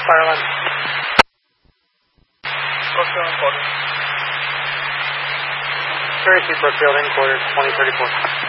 Fireline. Brookfield and quarter. Cherry Street, Brookfield, in quarter 2034.